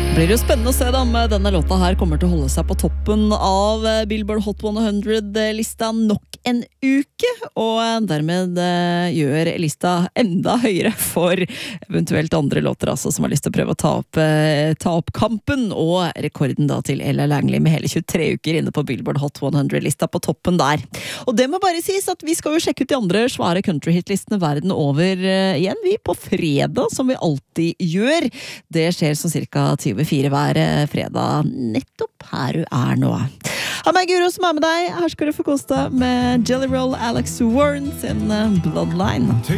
Det blir jo spennende å se da om denne låta her kommer til å holde seg på toppen av Billboard Hot 100-lista nok en uke, og dermed gjør lista enda høyere for eventuelt andre låter altså, som har lyst til å prøve å ta opp kampen, og rekorden da til Ella Langley med hele 23 uker inne på Billboard Hot 100-lista på toppen der. Og det må bare sies at vi skal jo sjekke ut de andre svære country-hit-listene verden over igjen, vi på fredag, som vi alltid gjør. Det skjer som cirka 24 hver fredag, nettopp her du er nå. Ha meg Guro som er med deg, her skal du få koste med Jelly Roll Alex Warren sin Bloodline.